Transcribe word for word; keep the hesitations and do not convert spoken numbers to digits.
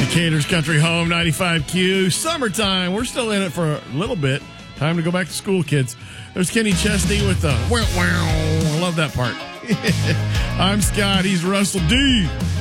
Decatur's Country Home, ninety-five Q. Summertime. We're still in it for a little bit. Time to go back to school, kids. There's Kenny Chesney with the wow, wow. I love that part. I'm Scott. He's Russell D.